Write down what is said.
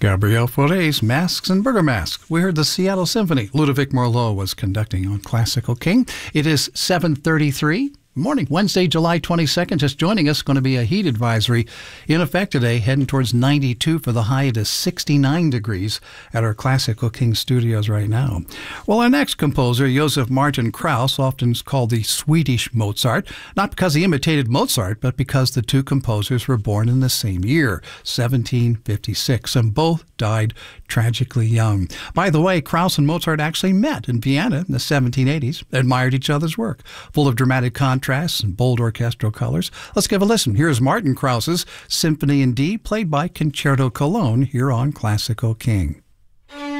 Gabriel Fauré's Masks and Burgomask. We heard the Seattle Symphony. Ludovic Merlot was conducting on Classical King. It is 7:33. Morning, Wednesday, July 22nd. Just joining us, going to be a heat advisory in effect today, heading towards 92 for the high. It is 69 degrees at our Classical King studios right now. Well, our next composer, Josef Martin Krauss, often called the Swedish Mozart, not because he imitated Mozart, but because the two composers were born in the same year, 1756, and both died tragically young. By the way, Krauss and Mozart actually met in Vienna in the 1780s, admired each other's work, full of dramatic contrasts and bold orchestral colors. Let's give a listen. Here's Martin Krauss's Symphony in D, played by Concerto Cologne here on Classical King.